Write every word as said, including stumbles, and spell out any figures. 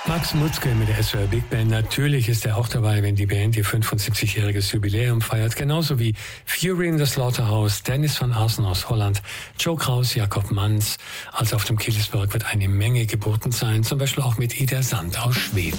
Max Mutzke mit der S W R Big Band. Natürlich ist er auch dabei, wenn die Band ihr fünfundsiebzigjähriges Jubiläum feiert. Genauso wie Fury in the Slaughterhouse, Dennis van Assen aus Holland, Joe Kraus, Jakob Manz. Also auf dem Killesberg wird eine Menge geboten sein. Zum Beispiel auch mit Ida Sand aus Schweden.